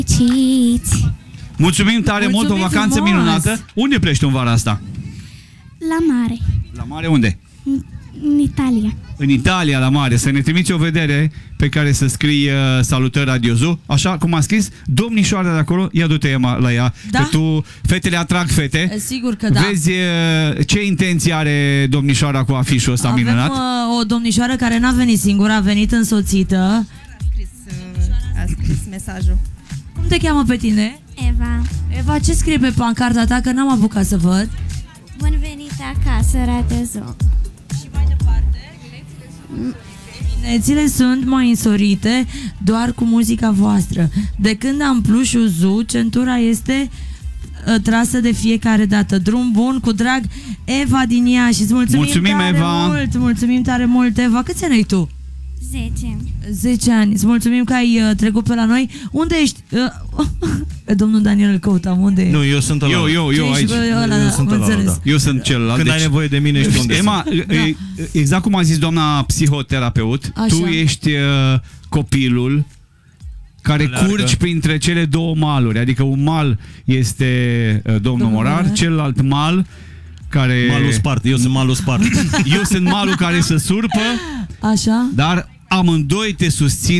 Mulțumim tare mult, o vacanță frumos. minunată. Unde pleci în vara asta? La mare, La mare unde? în Italia. În Italia, la mare. Să ne trimiți o vedere pe care să scrii salutări Radio Zoo. Așa cum a scris domnișoara de acolo. Ia du-te, Emma, la ea. Da? Că tu, fetele atrag fete. Sigur că da. Vezi ce intenție are domnișoara cu afișul ăsta minunat? Avem o domnișoară care n-a venit singură, a venit însoțită. A scris mesajul. Cum te cheamă pe tine? Eva, Eva, ce scrie pe pancarta ta? Că n-am apucat să văd. bun venit acasă, Radio Zoo. Și mai departe? Binețile sunt mai însorite doar cu muzica voastră. De când am plușul Zoo, centura este trasă de fiecare dată. Drum bun, cu drag, Eva din Iași. Îți mulțumim tare Eva. mult. Mulțumim tare mult, Eva. Câți ani ai tu? 10. 10 ani. Îți mulțumim că ai trecut pe la noi. Unde ești? Pe domnul Daniel îl căutam. Unde e? Nu, eu sunt ăla. Eu aici. Eu sunt ăla, da. Eu sunt celălalt. Când ai nevoie de mine, știi unde Emma, exact cum a zis doamna psihoterapeut, Așa. tu ești copilul care Aleargă. curgi printre cele două maluri. Adică un mal este domnul Morar, celălalt mal care... Malul spart, eu sunt malul spart. Eu sunt malul care se surpă, Așa? dar amândoi te susțin